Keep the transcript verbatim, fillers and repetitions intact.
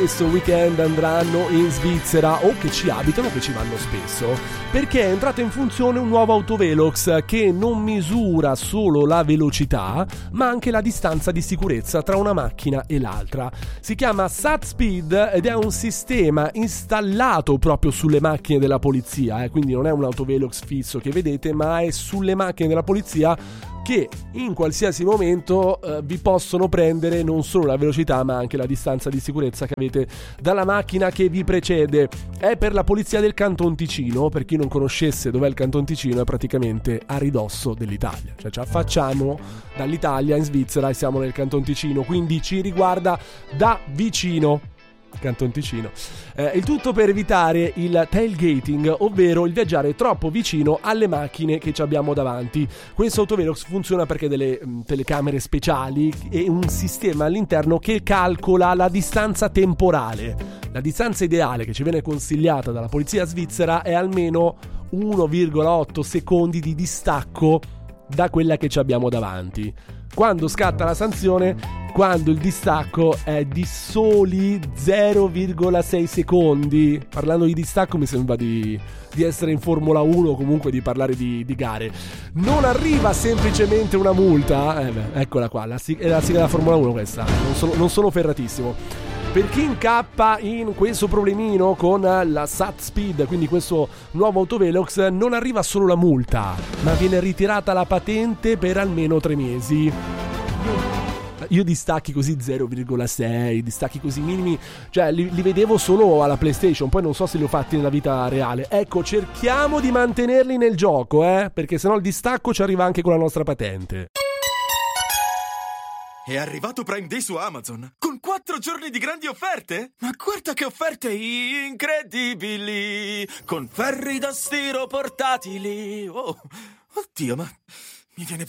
questo weekend andranno in Svizzera o che ci abitano o che ci vanno spesso, perché è entrato in funzione un nuovo autovelox che non misura solo la velocità ma anche la distanza di sicurezza tra una macchina e l'altra. Si chiama SatSpeed ed è un sistema installato proprio sulle macchine della polizia, eh? Quindi non è un autovelox fisso che vedete, ma è sulle macchine della polizia che in qualsiasi momento eh, vi possono prendere non solo la velocità ma anche la distanza di sicurezza che avete dalla macchina che vi precede. È per la polizia del Canton Ticino. Per chi non conoscesse dov'è il Canton Ticino, è praticamente a ridosso dell'Italia, cioè ci affacciamo dall'Italia in Svizzera e siamo nel Canton Ticino, quindi ci riguarda da vicino. Canton Ticino. Eh, il tutto per evitare il tailgating, ovvero il viaggiare troppo vicino alle macchine che ci abbiamo davanti. Questo autovelox funziona perché ha delle mh, telecamere speciali e un sistema all'interno che calcola la distanza temporale. La distanza ideale che ci viene consigliata dalla polizia svizzera è almeno uno virgola otto secondi di distacco da quella che ci abbiamo davanti. Quando scatta la sanzione? Quando il distacco è di soli zero virgola sei secondi. Parlando di distacco mi sembra di, di essere in Formula uno o comunque di parlare di, di gare. Non arriva semplicemente una multa. Eh beh, eccola qua, la, è la sigla della Formula uno questa. Non sono, non sono ferratissimo. Per chi incappa in questo problemino con la SatSpeed, quindi questo nuovo autovelox, non arriva solo la multa, ma viene ritirata la patente per almeno tre mesi. Io distacchi così zero virgola sei, distacchi così minimi, cioè li, li vedevo solo alla PlayStation, poi non so se li ho fatti nella vita reale. Ecco, cerchiamo di mantenerli nel gioco, eh, perché sennò il distacco ci arriva anche con la nostra patente. È arrivato Prime Day su Amazon, con quattro giorni di grandi offerte? Ma guarda che offerte incredibili, con ferri da stiro portatili. Oh, oddio, ma mi viene